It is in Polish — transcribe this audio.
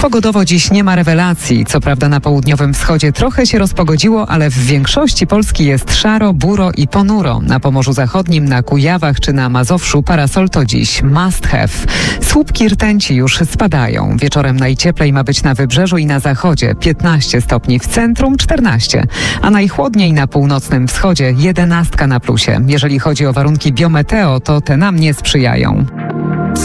Pogodowo dziś nie ma rewelacji. Co prawda na południowym wschodzie trochę się rozpogodziło, ale w większości Polski jest szaro, buro i ponuro. Na Pomorzu Zachodnim, na Kujawach czy na Mazowszu parasol to dziś must have. Słupki rtęci już spadają. Wieczorem najcieplej ma być na wybrzeżu i na zachodzie. 15 stopni w centrum, 14. A najchłodniej na północnym wschodzie 11 na plusie. Jeżeli chodzi o warunki biometeo, to te nam nie sprzyjają.